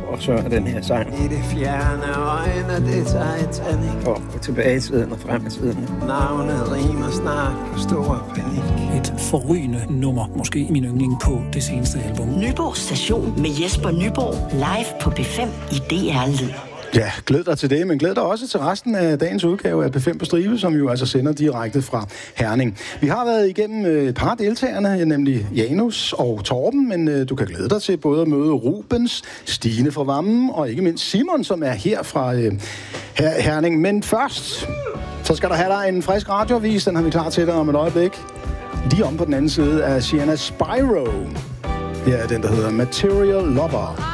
og så den her sang. I det fjerne øjne, det tager Titanic. Og tilbage i tiden og frem i tiden. Navnet rimer snart på stor panik. Et forrygende nummer, måske min yndling på det seneste album. Nyborg Station med Jesper Nyborg, live på B5 i DR Lyd. Ja, glæd dig til det, men glæd dig også til resten af dagens udgave af P5 på Stribe, som jo altså sender direkte fra Herning. Vi har været igennem et par deltagerne, nemlig Janus og Torben, men du kan glæde dig til både at møde Rubens, Stine fra Vammen og ikke mindst Simon, som er her fra Herning. Men først, så skal der have dig en frisk radioavis, den har vi klar til dig om et øjeblik. Lige om på den anden side af Sienna Spyro. Her er den, der hedder Material Lover.